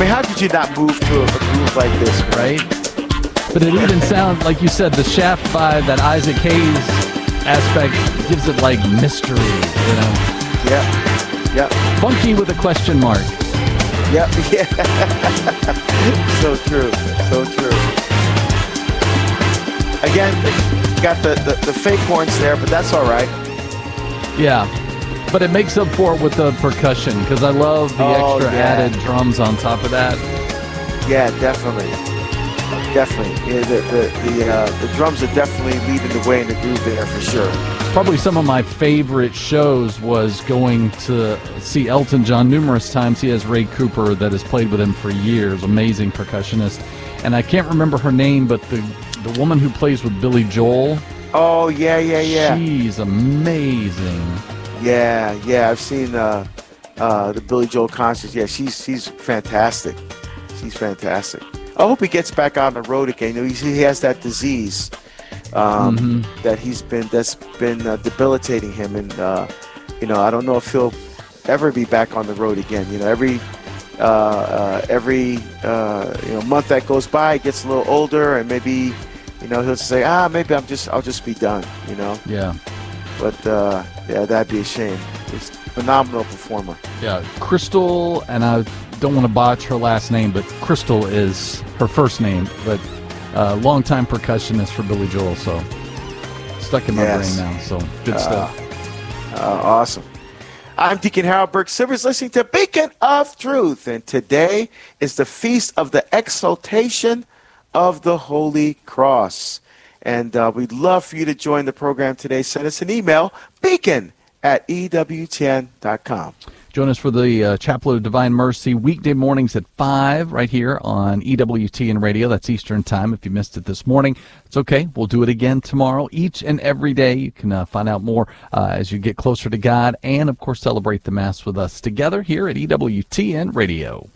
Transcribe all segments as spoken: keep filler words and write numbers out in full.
mean, how could you not move to a, a groove like this, man? Right? But it even sounds, like you said, the Shaft vibe, that Isaac Hayes aspect gives it like mystery, you know? Yeah, yeah. Funky with a question mark. Yep, yeah. So true, so true. Again, got the, the, the fake horns there, but that's all right. Yeah, but it makes up for it with the percussion, because I love the Oh, extra yeah. added drums on top of that. Yeah, definitely. Definitely. Yeah, the the the, uh, the drums are definitely leading the way in the groove there for sure. Probably some of my favorite shows was going to see Elton John numerous times. He has Ray Cooper that has played with him for years, amazing percussionist. And I can't remember her name, but the the woman who plays with Billy Joel, Oh, yeah, yeah, yeah. she's amazing. Yeah, yeah. I've seen uh, uh, the Billy Joel concerts. Yeah, she's she's fantastic. She's fantastic. I hope he gets back on the road again. You know, he, he has that disease um, Mm-hmm. that he's been that's been uh, debilitating him, and uh, you know, I don't know if he'll ever be back on the road again. You know, every uh, uh, every uh, you know month that goes by, he gets a little older, and maybe you know he'll say, ah, maybe I'm just I'll just be done. You know, Yeah. but uh, yeah, that'd be a shame. He's a phenomenal performer. Yeah, Crystal, and I don't want to botch her last name, but Crystal is her first name, but uh, longtime percussionist for Billy Joel, so stuck in my Yes. brain now, so good stuff. Uh, awesome. I'm Deacon Harold Burke Silvers, listening to Beacon of Truth, and today is the Feast of the Exaltation of the Holy Cross. And uh, we'd love for you to join the program today. Send us an email, beacon at E W T N dot com. Join us for the uh, Chapel of Divine Mercy weekday mornings at five right here on E W T N Radio. That's Eastern Time. If you missed it this morning, it's okay. We'll do it again tomorrow, each and every day. You can uh, find out more uh, as you get closer to God and, of course, celebrate the Mass with us together here at E W T N Radio.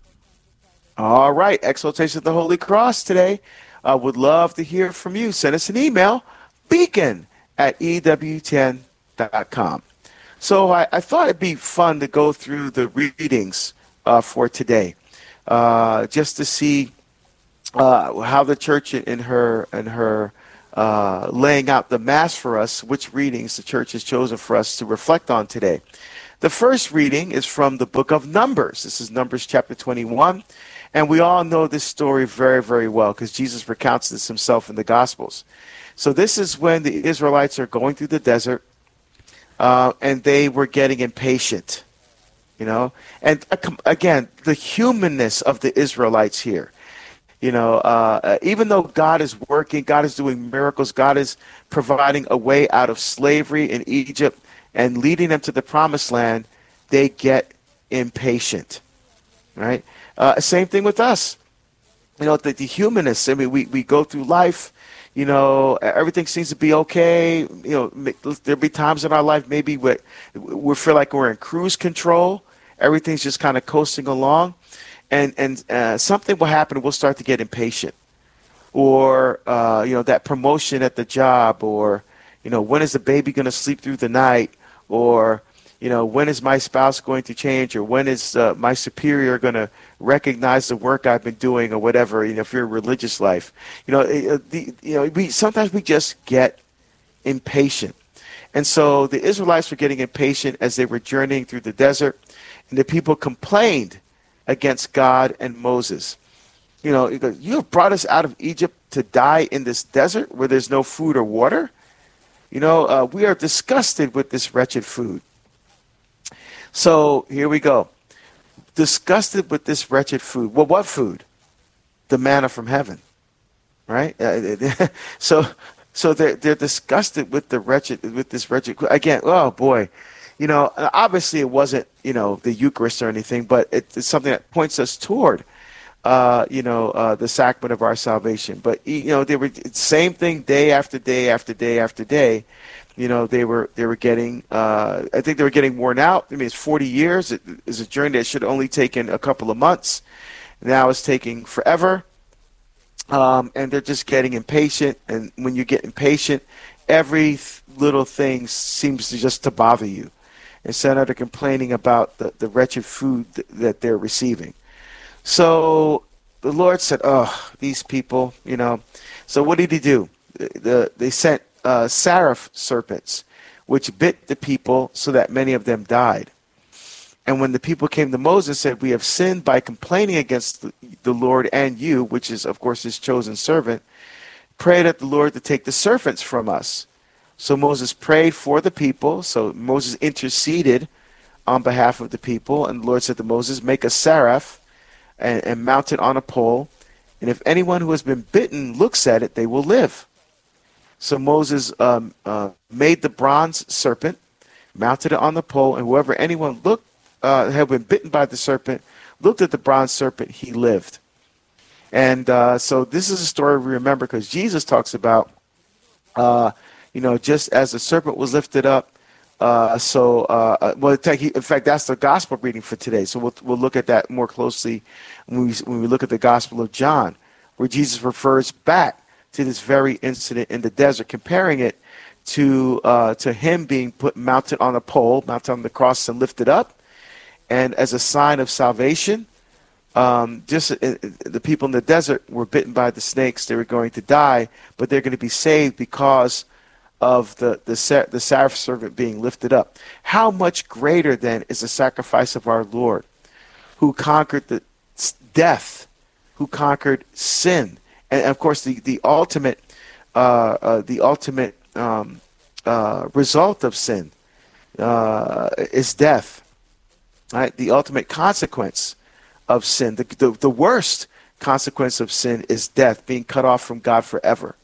All right, Exaltation of the Holy Cross today. I uh, would love to hear from you. Send us an email, beacon at E W T N dot com. So I, I thought it'd be fun to go through the readings uh, for today, uh, just to see uh, how the church in her in her uh, laying out the Mass for us, which readings the church has chosen for us to reflect on today. The first reading is from the book of Numbers. This is Numbers chapter twenty-one. And we all know this story very, very well because Jesus recounts this himself in the Gospels. So this is when the Israelites are going through the desert, uh, and they were getting impatient, you know. And uh, again, the humanness of the Israelites here, you know, uh, even though God is working, God is doing miracles, God is providing a way out of slavery in Egypt and leading them to the Promised Land, they get impatient, right? Uh, same thing with us. You know, the, the humanists, I mean, we, we go through life, you know, everything seems to be okay. You know, there'll be times in our life maybe we, we feel like we're in cruise control. Everything's just kind of coasting along. And, and uh, something will happen and we'll start to get impatient. Or, uh, you know, that promotion at the job. Or, you know, when is the baby going to sleep through the night? Or, you know, when is my spouse going to change, or when is uh, my superior going to recognize the work I've been doing, or whatever? You know, if you're in religious life, you know, uh, the, you know, we sometimes we just get impatient, and so the Israelites were getting impatient as they were journeying through the desert, and the people complained against God and Moses. You know, you have brought us out of Egypt to die in this desert where there's no food or water. You know, uh, we are disgusted with this wretched food. So here we go. Disgusted with this wretched food. Well, what food? The manna from heaven, right? Uh, so, so they're they're disgusted with the wretched with this wretched. Again, oh boy, you know. Obviously, it wasn't you know the Eucharist or anything, but it's something that points us toward, uh, you know, uh, the sacrament of our salvation. But you know, they were same thing day after day after day after day. You know, they were they were getting, uh, I think they were getting worn out. I mean, it's forty years. It is a journey that should have only taken a couple of months. Now it's taking forever. Um, and they're just getting impatient. And when you get impatient, every th- little thing seems to just to bother you. Instead of complaining about the, the wretched food th- that they're receiving. So the Lord said, "Oh, these people, you know." So what did he do? The, the, they sent uh, seraph serpents, which bit the people so that many of them died. And when the people came to Moses and said, "We have sinned by complaining against the, the Lord and you," which is, of course, his chosen servant, "prayed at the Lord to take the serpents from us." So Moses prayed for the people. So Moses interceded on behalf of the people. And the Lord said to Moses, "Make a seraph and, and mount it on a pole. And if anyone who has been bitten looks at it, they will live." So Moses um, uh, made the bronze serpent, mounted it on the pole, and whoever anyone looked uh, had been bitten by the serpent, looked at the bronze serpent, he lived. And uh, so this is a story we remember because Jesus talks about, uh, you know, just as the serpent was lifted up, uh, so, uh, well, in fact, that's the gospel reading for today. So we'll, we'll look at that more closely when we, when we look at the Gospel of John, where Jesus refers back to this very incident in the desert, comparing it to uh, to him being put mounted on a pole, mounted on the cross and lifted up, and as a sign of salvation. Um, just uh, the people in the desert were bitten by the snakes; they were going to die, but they're going to be saved because of the the the seraph servant being lifted up. How much greater then is the sacrifice of our Lord, who conquered the death, who conquered sin, and of course the the ultimate uh, uh, the ultimate um, uh, result of sin uh, is death. Right, the ultimate consequence of sin, the, the the worst consequence of sin is death, being cut off from God forever.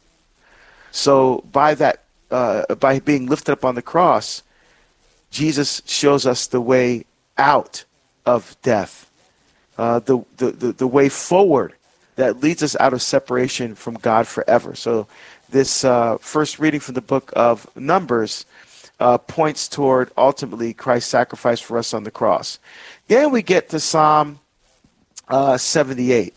So by that, uh, by being lifted up on the cross, Jesus shows us the way out of death, uh, the, the the the way forward that leads us out of separation from God forever. So this uh, first reading from the book of Numbers uh, points toward ultimately Christ's sacrifice for us on the cross. Then we get to Psalm uh, seventy-eight.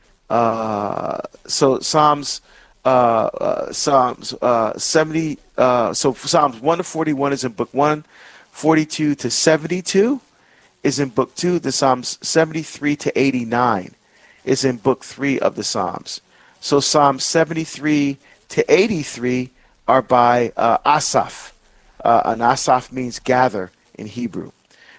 Uh, so Psalms, uh, uh, Psalms uh, seventy. Uh, so Psalms one to forty-one is in book one, forty-two to seventy-two is in book two. The Psalms seventy-three to eighty-nine is in book three of the Psalms. So Psalms seventy-three to eighty-three are by uh, Asaph. Uh, and Asaph means gather in Hebrew.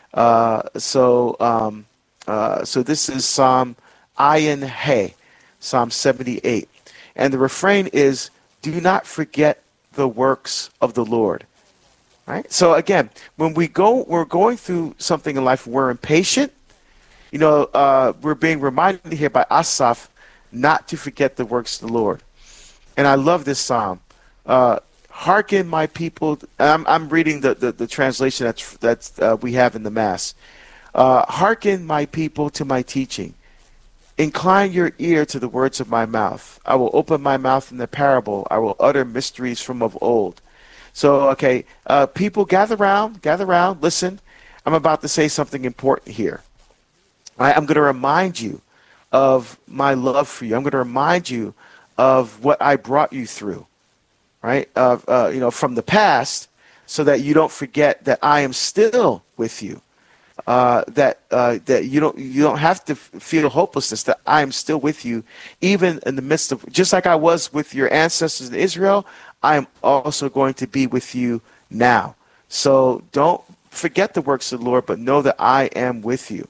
Uh, so, um, uh, so this is Psalm Ayin He, Psalm seventy-eight, and the refrain is, "Do not forget the works of the Lord." Right. So again, when we go, we're going through something in life, we're impatient. You know, uh, we're being reminded here by Asaph not to forget the works of the Lord. And I love this psalm. Uh, Hearken, my people. I'm, I'm reading the, the, the translation that's that's uh, we have in the Mass. Uh, Hearken, my people, to my teaching. Incline your ear to the words of my mouth. I will open my mouth in the parable. I will utter mysteries from of old. So, okay, uh, people, gather around, gather around, listen. I'm about to say something important here. I, I'm going to remind you of my love for you. I'm going to remind you of what I brought you through. Right, uh, uh, you know, from the past, so that you don't forget that I am still with you. Uh, that uh, that you don't you don't have to feel hopelessness. That I am still with you, even in the midst of, just like I was with your ancestors in Israel. I am also going to be with you now. So don't forget the works of the Lord, but know that I am with you.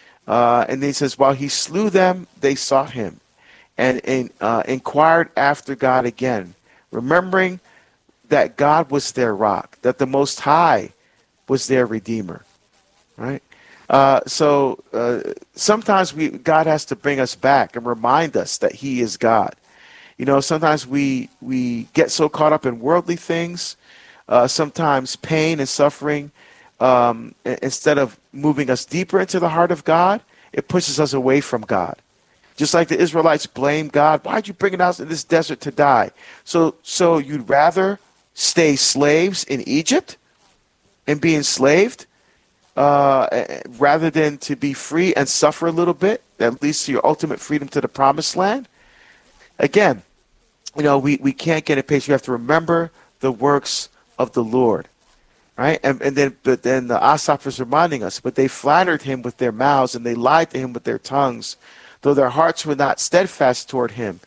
Uh, and then he says, while he slew them, they sought him, and, and uh, inquired after God again, remembering that God was their rock, that the Most High was their Redeemer, right? Uh, so uh, sometimes we God has to bring us back and remind us that He is God. You know, sometimes we we get so caught up in worldly things, uh, sometimes pain and suffering, um, instead of moving us deeper into the heart of God, it pushes us away from God. Just like the Israelites blamed God, why'd you bring us in this desert to die? So, so you'd rather stay slaves in Egypt and be enslaved uh, rather than to be free and suffer a little bit, that leads to your ultimate freedom to the promised land? Again, you know, we, we can't get impatient. We have to remember the works of the Lord. right? And, and then, but then the Asaph is reminding us, but they flattered him with their mouths and they lied to him with their tongues, though their hearts were not steadfast toward him,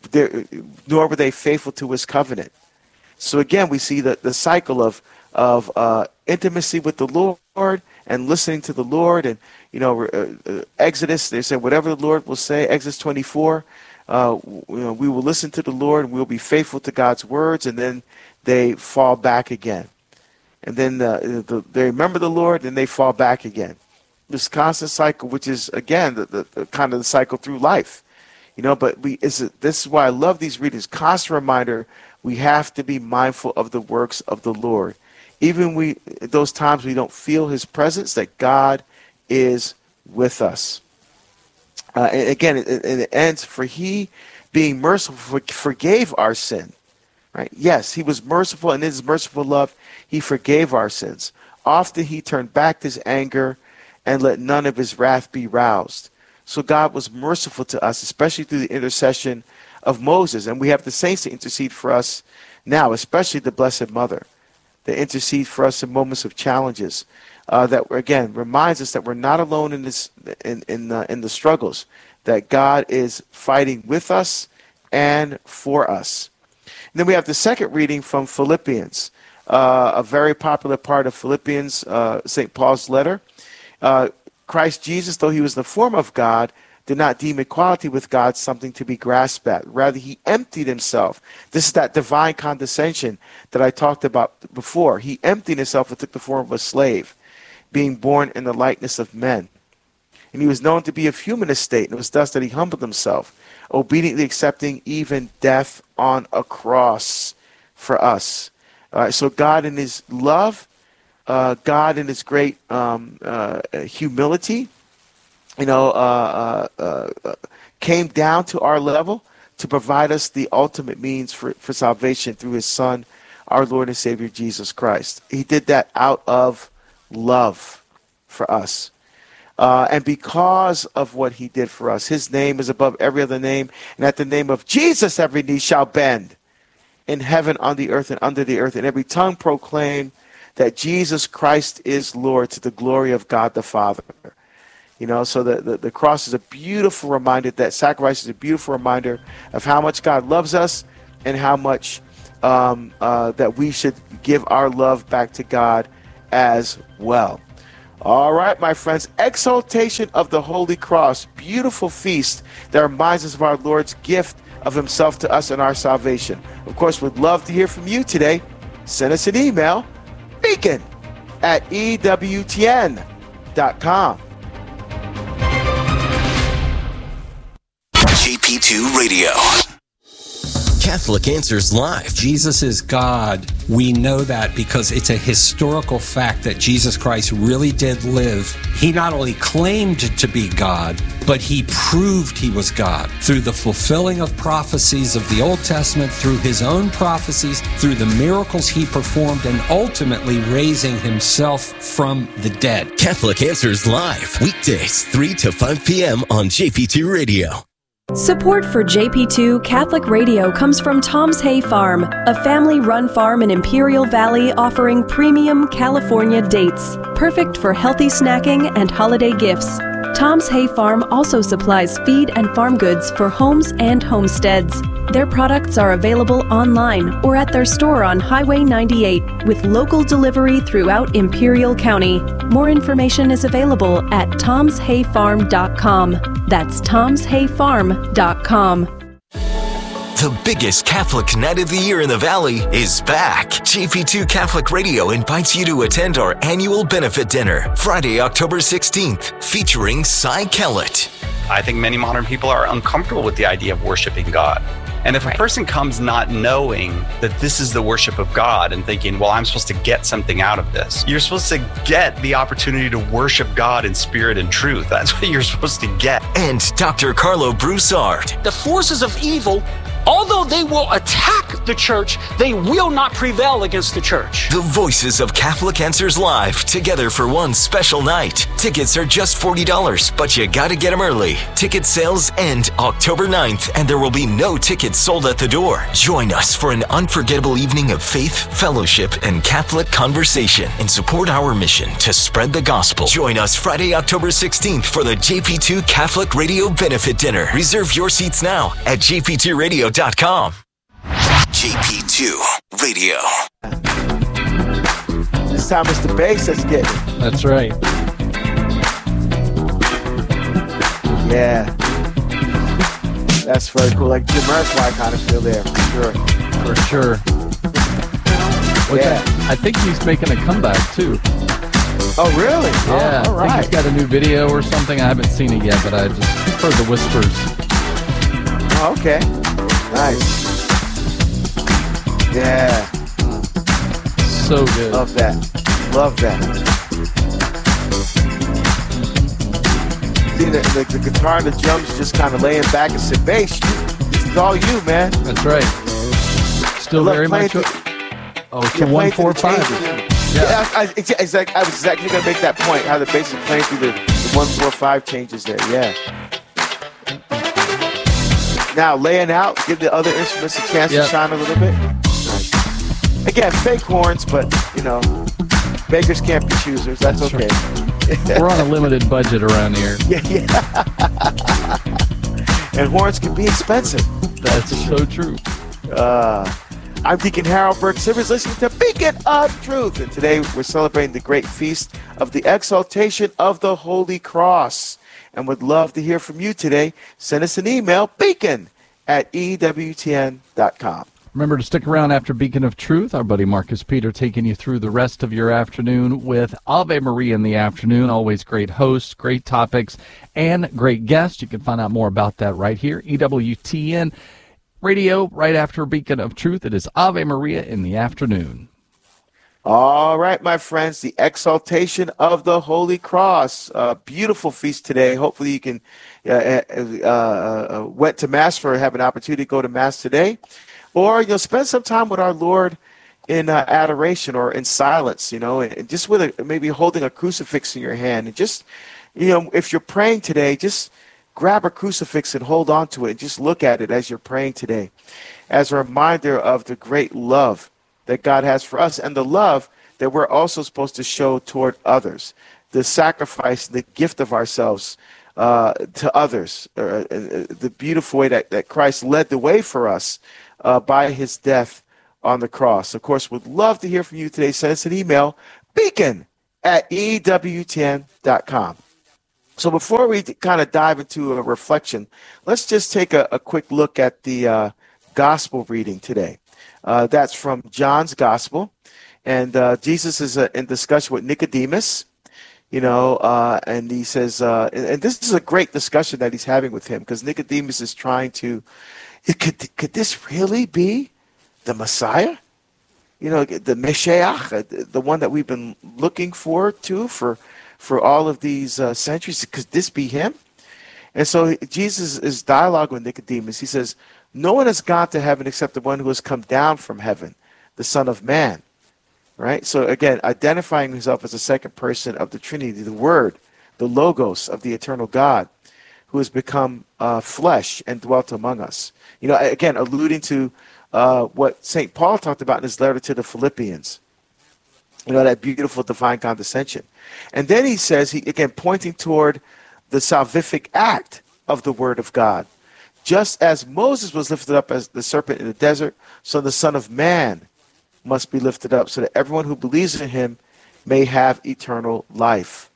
nor were they faithful to his covenant. So again, we see the, the cycle of of uh, intimacy with the Lord and listening to the Lord. And, you know, uh, uh, Exodus, they said, whatever the Lord will say, Exodus twenty-four, uh, you know, we will listen to the Lord and we'll be faithful to God's words. And then they fall back again. And then uh, the, they remember the Lord and they fall back again. This constant cycle, which is, again, the, the, the kind of the cycle through life. You know, but we is this is why I love these readings. Constant reminder, we have to be mindful of the works of the Lord. Even we those times we don't feel his presence, that God is with us. Uh, and again, it, it ends, for he, being merciful, forgave our sin. Right? Yes, he was merciful, and in his merciful love, he forgave our sins. Often he turned back his anger and let none of his wrath be roused. So God was merciful to us, especially through the intercession of Moses. And we have the saints to intercede for us now, especially the Blessed Mother, that intercede for us in moments of challenges. Uh, that, again, reminds us that we're not alone in this, in in, uh, in the struggles, that God is fighting with us and for us. And then we have the second reading from Philippians, uh, a very popular part of Philippians, uh, Saint Paul's letter. Uh, Christ Jesus, though he was in the form of God, did not deem equality with God something to be grasped at. Rather, he emptied himself. This is that divine condescension that I talked about before. He emptied himself and took the form of a slave, being born in the likeness of men. And he was known to be of human estate, and it was thus that he humbled himself, obediently accepting even death on a cross for us. All right, so God in his love, uh, God in his great um, uh, humility, you know, uh, uh, uh, came down to our level to provide us the ultimate means for, for salvation through his Son, our Lord and Savior, Jesus Christ. He did that out of love for us. Uh, and because of what he did for us, his name is above every other name, and at the name of Jesus every knee shall bend, in heaven, on the earth, and under the earth, and every tongue proclaim that Jesus Christ is Lord, to the glory of God the Father. You know, so the, the, the cross is a beautiful reminder, that sacrifice is a beautiful reminder of how much God loves us and how much um, uh, that we should give our love back to God as well. All right, my friends, exaltation of the Holy Cross, beautiful feast that reminds us of our Lord's gift of himself to us and our salvation. Of course, we'd love to hear from you today. Send us an email, beacon at E W T N dot com. J P two Radio. Catholic Answers Live. Jesus is God. We know that because it's a historical fact that Jesus Christ really did live. He not only claimed to be God, but he proved he was God through the fulfilling of prophecies of the Old Testament, through his own prophecies, through the miracles he performed, and ultimately raising himself from the dead. Catholic Answers Live, weekdays three to five p.m. on J P two Radio. Support for J P two Catholic Radio comes from Tom's Hay Farm, a family-run farm in Imperial Valley offering premium California dates, perfect for healthy snacking and holiday gifts. Tom's Hay Farm also supplies feed and farm goods for homes and homesteads. Their products are available online or at their store on Highway ninety-eight with local delivery throughout Imperial County. More information is available at toms hay farm dot com. That's toms hay farm dot com. The biggest Catholic night of the year in the Valley is back. J P two Catholic Radio invites you to attend our annual benefit dinner, Friday, October sixteenth, featuring Cy Kellett. I think many modern people are uncomfortable with the idea of worshiping God. And if right. a person comes not knowing that this is the worship of God and thinking, well, I'm supposed to get something out of this, you're supposed to get the opportunity to worship God in spirit and truth. That's what you're supposed to get. And Doctor Carlo Broussard. The forces of evil Although they will attack the church, they will not prevail against the church. The Voices of Catholic Answers Live, together for one special night. Tickets are just forty dollars, but you gotta get them early. Ticket sales end October ninth, and there will be no tickets sold at the door. Join us for an unforgettable evening of faith, fellowship, and Catholic conversation, and support our mission to spread the gospel. Join us Friday, October sixteenth for the J P two Catholic Radio Benefit Dinner. Reserve your seats now at j p two radio dot com. J P two Radio. This time it's the bass that's getting it. That's right. Yeah. That's very cool. Like Jim Murphy kind of feel there, for sure. For sure. Which Yeah. I, I think he's making a comeback, too. Oh, really? Yeah, Oh, all I think right. he's got a new video or something. I haven't seen it yet, but I just heard the whispers. Oh, okay. Nice. Yeah. So good. Love that. Love that. See, the, the, the guitar and the drums just kind of laying back and said, bass, you, this is all you, man. That's right. Still I love very playing much. to- Oh, it's Yeah, a one playing to four the five. changes. Yeah. Yeah, I, I, it's, it's like, I was exactly going to make that point, how the bass is playing through the, the one four five changes there, yeah. Now, laying out, give the other instruments a chance Yep. to shine a little bit. Nice. Again, fake horns, but, you know, beggars can't be choosers. That's, That's okay. We're on a limited budget around here. Yeah, yeah. And horns can be expensive. That's so true. Uh, I'm Deacon Harold Burke Sivers, listening to Beacon of Truth. And today we're celebrating the great feast of the exaltation of the Holy Cross. And would love to hear from you today. Send us an email, beacon at e w t n dot com. Remember to stick around after Beacon of Truth. Our buddy Marcus Peter taking you through the rest of your afternoon with Ave Maria in the afternoon. Always great hosts, great topics, and great guests. You can find out more about that right here. E W T N Radio, right after Beacon of Truth. It is Ave Maria in the afternoon. All right, my friends, the exaltation of the Holy Cross. Uh, beautiful feast today. Hopefully you can uh, uh, uh, went to Mass or have an opportunity to go to Mass today. Or, you know, spend some time with our Lord in uh, adoration or in silence, you know, and just with a, maybe holding a crucifix in your hand. And just, you know, if you're praying today, just grab a crucifix and hold on to it and just look at it as you're praying today as a reminder of the great love that God has for us and the love that we're also supposed to show toward others, the sacrifice, the gift of ourselves uh, to others, uh, uh, the beautiful way that, that Christ led the way for us uh, by his death on the cross. Of course, would love to hear from you today. Send us an email, beacon at e w t n dot com. So before we kind of dive into a reflection, let's just take a, a quick look at the uh, gospel reading today. Uh, that's from John's Gospel, and uh, Jesus is uh, in discussion with Nicodemus, you know, uh, and he says, uh, and, and this is a great discussion that he's having with him because Nicodemus is trying to, could, could this really be the Messiah? You know, the Meshiach, the one that we've been looking forward to for, for all of these uh, centuries. Could this be him? And so Jesus is dialogue with Nicodemus. He says, no one has gone to heaven except the one who has come down from heaven, the Son of Man. Right? So again, identifying himself as the second person of the Trinity, the Word, the Logos of the eternal God, who has become uh, flesh and dwelt among us. You know, again, alluding to uh, what Saint Paul talked about in his letter to the Philippians. You know, that beautiful divine condescension. And then he says, he again, pointing toward the salvific act of the Word of God. Just as Moses was lifted up as the serpent in the desert, so the Son of Man must be lifted up, so that everyone who believes in him may have eternal life.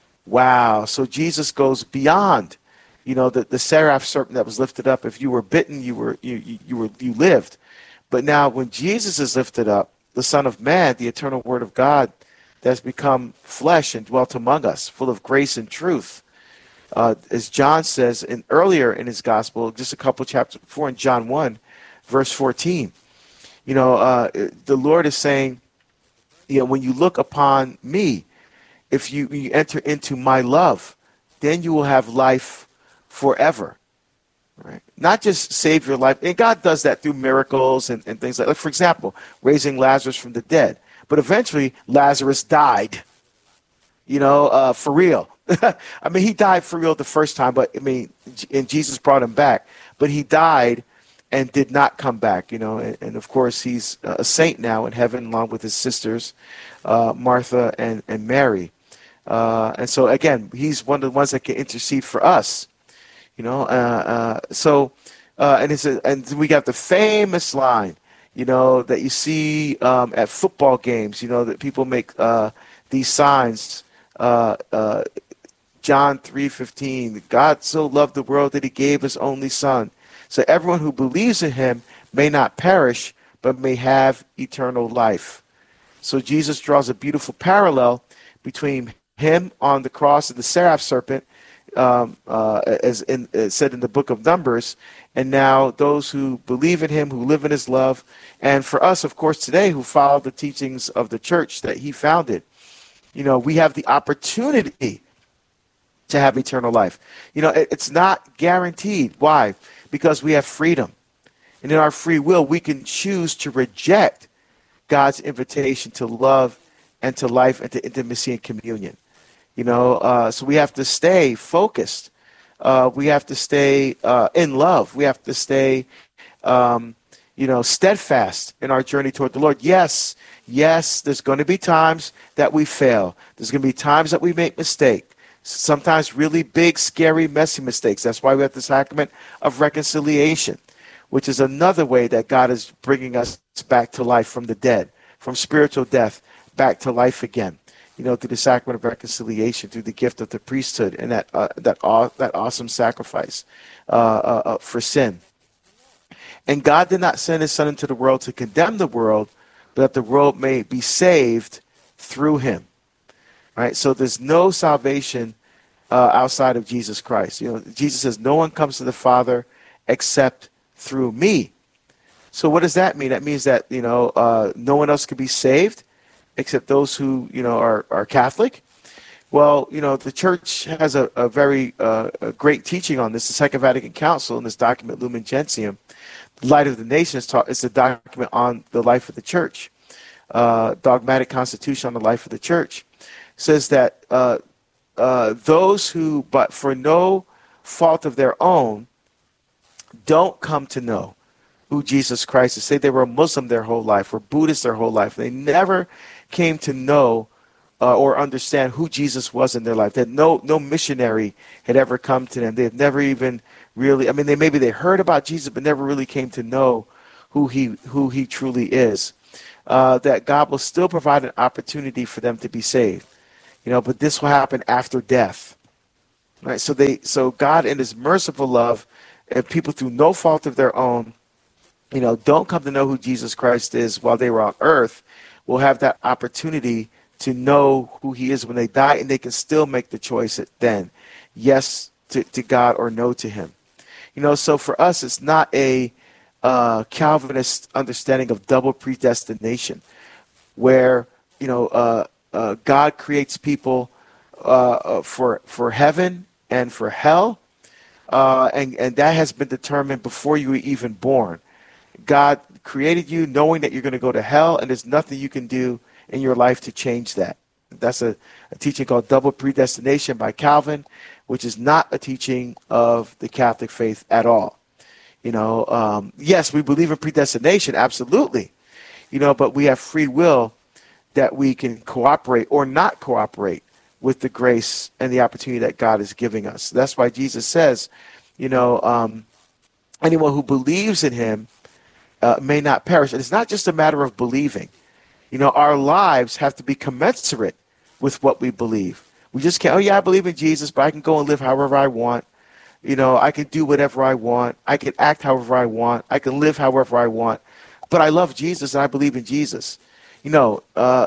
Wow. So Jesus goes beyond, you know, the, the seraph serpent that was lifted up. If you were bitten, you were you, you, you were you lived. But now when Jesus is lifted up, the Son of Man, the eternal Word of God, that's become flesh and dwelt among us, full of grace and truth. Uh, as John says in earlier in his gospel, just a couple chapters before in John one, verse fourteen, you know, uh, the Lord is saying, you know, when you look upon me, if you, you enter into my love, then you will have life forever. Right? Not just save your life. And God does that through miracles and, and things like that. For example, raising Lazarus from the dead. But eventually, Lazarus died, you know, uh, for real. I mean, he died for real the first time, but I mean, and Jesus brought him back. But he died and did not come back, you know. And, and of course, he's a saint now in heaven along with his sisters, uh, Martha and, and Mary. Uh, and so, again, he's one of the ones that can intercede for us. You know, uh, uh, so, uh, and it's a, and we got the famous line, you know, that you see um, at football games, you know, that people make uh, these signs, uh, uh, John three fifteen, God so loved the world that he gave his only son. So everyone who believes in him may not perish, but may have eternal life. So Jesus draws a beautiful parallel between him on the cross and the seraph serpent, Um, uh, as in, as said in the book of Numbers, and now those who believe in him, who live in his love, and for us, of course, today, who follow the teachings of the church that he founded, you know, we have the opportunity to have eternal life. You know, it, it's not guaranteed. Why? Because we have freedom. And in our free will, we can choose to reject God's invitation to love and to life and to intimacy and communion. You know, uh, so we have to stay focused. Uh, we have to stay uh, in love. We have to stay, um, you know, steadfast in our journey toward the Lord. Yes, yes, there's going to be times that we fail. There's going to be times that we make mistakes. Sometimes really big, scary, messy mistakes. That's why we have the sacrament of reconciliation, which is another way that God is bringing us back to life from the dead, from spiritual death back to life again. You know, through the sacrament of reconciliation, through the gift of the priesthood, and that uh, that uh, that awesome sacrifice uh, uh, uh, for sin. And God did not send his son into the world to condemn the world, but that the world may be saved through him. Right? So there's no salvation uh, outside of Jesus Christ. You know, Jesus says, "No one comes to the Father except through me." So what does that mean? That means that, you know, uh, no one else can be saved except those who, you know, are, are Catholic. Well, you know, the church has a, a very uh, a great teaching on this. The Second Vatican Council, in this document, Lumen Gentium, the Light of the Nations, taught, it's a document on the life of the church. Uh, dogmatic Constitution on the life of the church says that uh, uh, those who, but for no fault of their own, don't come to know who Jesus Christ is. Say they were a Muslim their whole life or Buddhist their whole life. They never came to know uh, or understand who Jesus was in their life. That no no missionary had ever come to them. They've never even really, I mean, they maybe they heard about Jesus, but never really came to know who he who he truly is. Uh, that God will still provide an opportunity for them to be saved. You know, but this will happen after death. Right? So they so God in his merciful love, if people through no fault of their own, you know, don't come to know who Jesus Christ is while they were on earth, will have that opportunity to know who he is when they die, and they can still make the choice then, yes to, to God or no to him. You know, so for us, it's not a uh, Calvinist understanding of double predestination, where, you know, uh, uh, God creates people uh, for for heaven and for hell, uh, and, and that has been determined before you were even born. God created you knowing that you're going to go to hell, and there's nothing you can do in your life to change that. That's a, a teaching called double predestination by Calvin, which is not a teaching of the Catholic faith at all. You know, um, yes, we believe in predestination, absolutely. You know, but we have free will that we can cooperate or not cooperate with the grace and the opportunity that God is giving us. That's why Jesus says, you know, um, anyone who believes in him Uh, may not perish. And it's not just a matter of believing. You know, our lives have to be commensurate with what we believe. We just can't, oh yeah, I believe in Jesus, but I can go and live however I want. You know, I can do whatever I want. I can act however I want. I can live however I want. But I love Jesus and I believe in Jesus. You know, uh,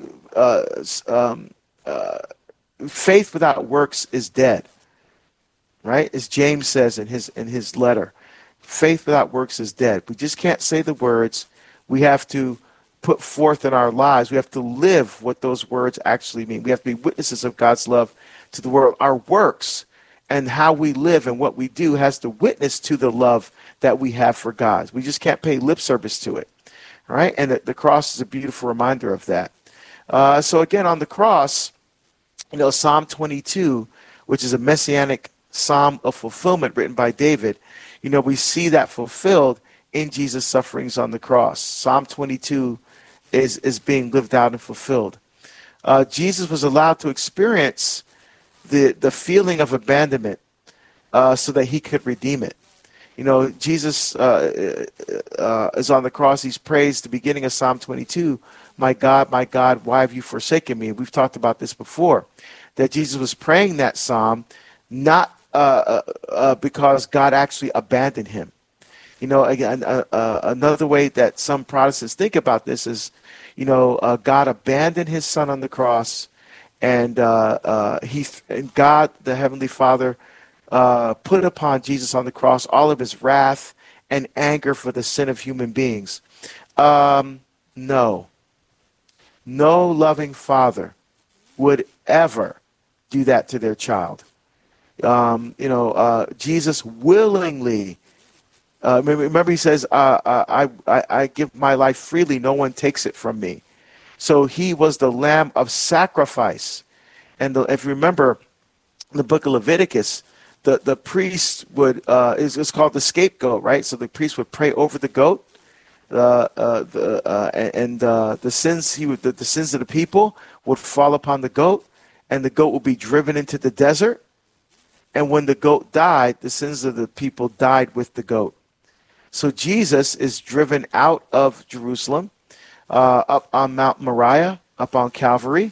uh, um, uh, faith without works is dead. Right? As James says in his in his letter. Faith without works is dead. We just can't say the words. We have to put forth in our lives. We have to live what those words actually mean. We have to be witnesses of God's love to the world. Our works and how we live and what we do has to witness to the love that we have for God. We just can't pay lip service to it. All right? And the, the cross is a beautiful reminder of that. Uh, so again, on the cross, you know, Psalm twenty-two, which is a messianic psalm of fulfillment written by David, you know, we see that fulfilled in Jesus' sufferings on the cross. Psalm twenty-two is, is being lived out and fulfilled. Uh, Jesus was allowed to experience the, the feeling of abandonment uh, so that he could redeem it. You know, Jesus uh, uh, is on the cross. He's praised the beginning of Psalm twenty-two. My God, my God, why have you forsaken me? We've talked about this before, that Jesus was praying that psalm not uh, uh, because God actually abandoned him. You know, again, uh, uh, another way that some Protestants think about this is, you know, uh, God abandoned his son on the cross, and uh, uh, he, and God, the Heavenly Father, uh, put upon Jesus on the cross all of his wrath and anger for the sin of human beings. Um, no. No loving father would ever do that to their child. Um, you know, uh, Jesus willingly, uh, remember, remember he says, uh, uh, I, I, I give my life freely, no one takes it from me. So he was the lamb of sacrifice. And the, if you remember in the book of Leviticus, the, the priest would, uh, it's, it's called the scapegoat, right? So the priest would pray over the goat. Uh, uh, the, uh, and uh, the sins he would the, the sins of the people would fall upon the goat, and the goat would be driven into the desert. And when the goat died, the sins of the people died with the goat. So Jesus is driven out of Jerusalem, uh, up on Mount Moriah, up on Calvary,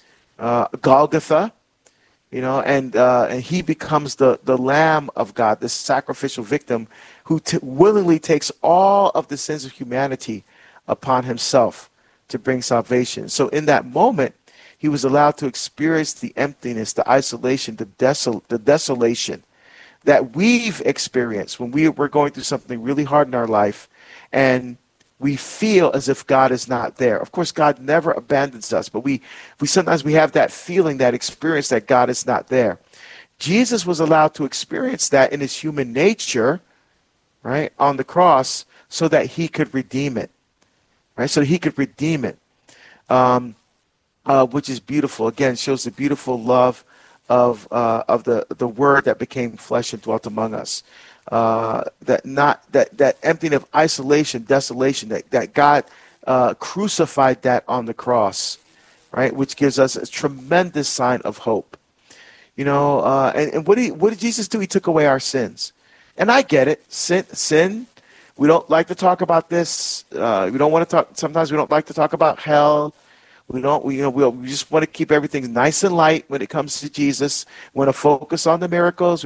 uh, Golgotha, you know, and uh, and he becomes the the Lamb of God, this sacrificial victim who t- willingly takes all of the sins of humanity upon himself to bring salvation. So in that moment, he was allowed to experience the emptiness, the isolation, the, desol- the desolation that we've experienced when we, we're going through something really hard in our life, and we feel as if God is not there. Of course, God never abandons us, but we, we sometimes we have that feeling, that experience that God is not there. Jesus was allowed to experience that in his human nature, right, on the cross, so that he could redeem it, right, so he could redeem it, um, uh, which is beautiful. Again, shows the beautiful love of uh, of the the Word that became flesh and dwelt among us. Uh, that not that that emptying of isolation, desolation, that that God uh, crucified that on the cross, right, which gives us a tremendous sign of hope. You know, uh, and, and what did he, what did Jesus do? He took away our sins. And I get it. Sin, sin. We don't like to talk about this. Uh, we don't want to talk. Sometimes we don't like to talk about hell. We don't. We you know we, we just want to keep everything nice and light when it comes to Jesus. We want to focus on the miracles.